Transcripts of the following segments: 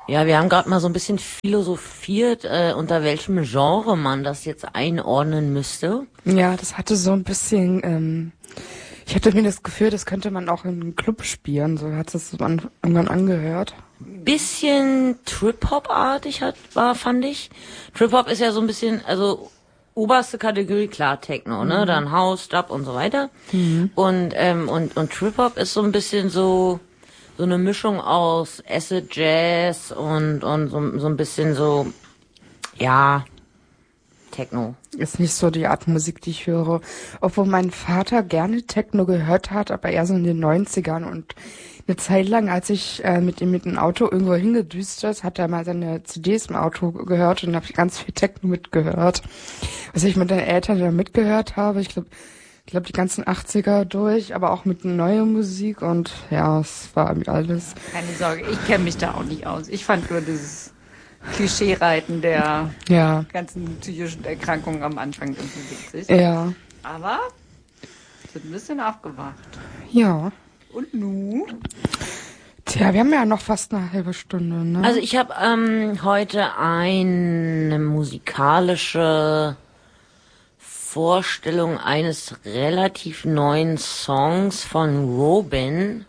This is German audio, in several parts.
Ja, wir haben gerade mal so ein bisschen philosophiert, unter welchem Genre man das jetzt einordnen müsste. Ja, das hatte so ein bisschen, ich hatte mir das Gefühl, das könnte man auch in einem Club spielen, so hat es irgendwann angehört. Bisschen Trip-Hop-artig fand ich. Trip-Hop ist ja so ein bisschen, also oberste Kategorie, klar, Techno, ne? Dann House, Dub und so weiter. Und Trip-Hop ist so ein bisschen so eine Mischung aus Acid Jazz und so ein bisschen so, ja, Techno. Ist nicht so die Art Musik, die ich höre. Obwohl mein Vater gerne Techno gehört hat, aber eher so in den 90ern. Und eine Zeit lang, als ich mit ihm mit dem Auto irgendwo hingedüst ist, hat er mal seine CDs im Auto gehört und habe ich ganz viel Techno mitgehört. Was ich mit den Eltern da mitgehört habe, ich glaube die ganzen 80er durch, aber auch mit neuer Musik und ja, es war alles. Keine Sorge, ich kenne mich da auch nicht aus. Ich fand nur dieses Klischee-Reiten der ganzen psychischen Erkrankungen am Anfang irgendwie witzig. Ja. Aber sind ein bisschen aufgewacht. Ja. Und nu? Tja, wir haben ja noch fast eine halbe Stunde, ne? Also ich habe heute eine musikalische Vorstellung eines relativ neuen Songs von Robyn.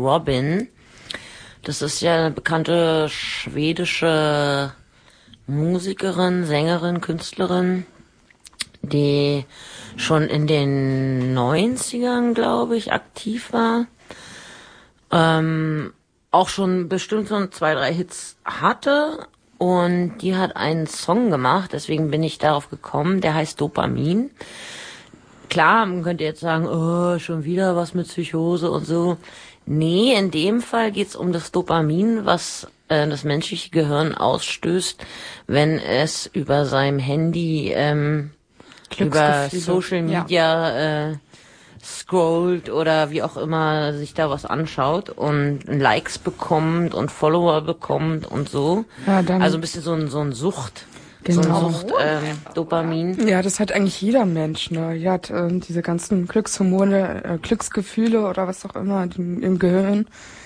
Das ist ja eine bekannte schwedische Musikerin, Sängerin, Künstlerin, die schon in den 90ern, glaube ich, aktiv war. Auch schon bestimmt so 2, 3 Hits hatte. Und die hat einen Song gemacht, deswegen bin ich darauf gekommen, der heißt Dopamin. Klar, man könnte jetzt sagen, oh, schon wieder was mit Psychose und so. Nee, in dem Fall geht's um das Dopamin, was das menschliche Gehirn ausstößt, wenn es über seinem Handy, über Social Media scrollt oder wie auch immer sich da was anschaut und Likes bekommt und Follower bekommt und so. Ja, dann also ein bisschen so ein Sucht. Genau. So ein Sucht, Dopamin. Ja, das hat eigentlich jeder Mensch, ne? Ja, hat diese ganzen Glückshormone, Glücksgefühle oder was auch immer im Gehirn.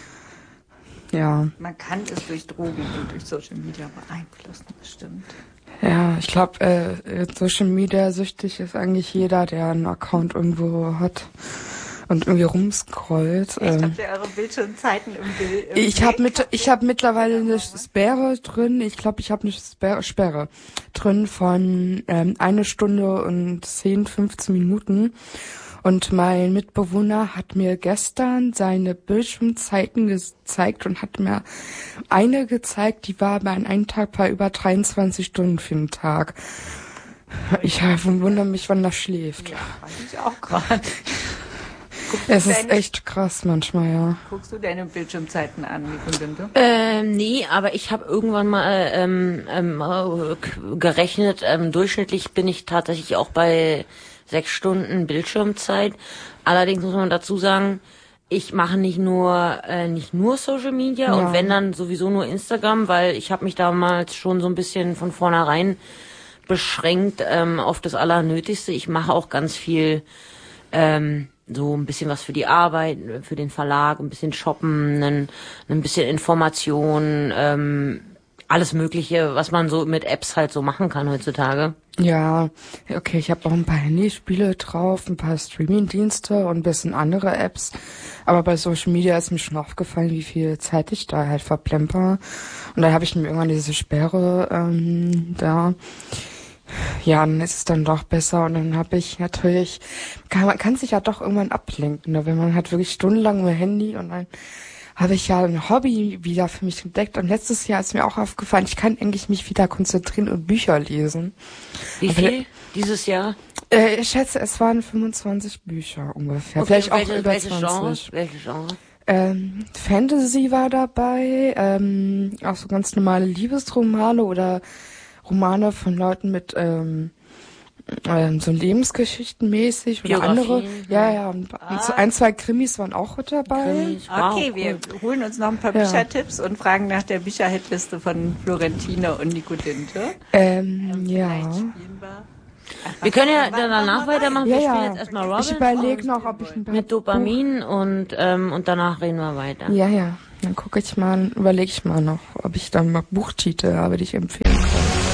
Ja. Man kann es durch Drogen und durch Social Media beeinflussen, bestimmt. Ja, ich glaube, Social Media süchtig ist eigentlich jeder, der einen Account irgendwo hat und irgendwie rumscrollt. Habt ihr eure Bildschirmzeiten im Bild? Ich habe mittlerweile eine Sperre drin. Ich glaube, ich habe eine Sperre drin von 1 Stunde und 10, 15 Minuten. Und mein Mitbewohner hat mir gestern seine Bildschirmzeiten gezeigt und hat mir eine gezeigt, die war bei einem Tag bei über 23 Stunden für den Tag. Ich wundere mich, wann das schläft. Ja, weiß ich auch gerade. Es ist echt krass manchmal, ja. Guckst du deine Bildschirmzeiten an, Nicolinde? Nee, aber ich habe irgendwann mal gerechnet, durchschnittlich bin ich tatsächlich auch bei 6 Stunden Bildschirmzeit. Allerdings muss man dazu sagen, ich mache nicht nur Social Media und wenn dann sowieso nur Instagram, weil ich habe mich damals schon so ein bisschen von vornherein beschränkt auf das Allernötigste. Ich mache auch ganz viel so ein bisschen was für die Arbeit, für den Verlag, ein bisschen shoppen, ein bisschen Information, alles Mögliche, was man so mit Apps halt so machen kann heutzutage. Ja, okay, ich habe auch ein paar Handyspiele drauf, ein paar Streaming-Dienste und ein bisschen andere Apps. Aber bei Social Media ist mir schon aufgefallen, wie viel Zeit ich da halt verplemper. Und dann habe ich mir irgendwann diese Sperre da. Ja, dann ist es dann doch besser und dann habe ich natürlich, man kann sich ja doch irgendwann ablenken, ne? Wenn man halt wirklich stundenlang mit Handy und dann habe ich ja ein Hobby wieder für mich entdeckt und letztes Jahr ist mir auch aufgefallen, ich kann eigentlich mich wieder konzentrieren und Bücher lesen. Wie viel dieses Jahr? Ich schätze, es waren 25 Bücher ungefähr, Okay, vielleicht auch über 20. Welche Genre? Fantasy war dabei, auch so ganz normale Liebesromane oder Romane von Leuten mit so Lebensgeschichten mäßig oder andere. Ja, und so 1, 2 Krimis waren auch mit dabei. Okay, wir holen uns noch ein paar Büchertipps und fragen nach der Bücherhitliste von Florentine und Nicolinde. Ja. Wir können ja danach weitermachen. Wir Ja, spielen jetzt erstmal Robyn. Ich überlege noch, ob ich ein paar mit Dopamin und danach reden wir weiter. Ja. Dann überlege ich mal noch ob ich dann mal Buchtitel habe, die ich empfehlen kann.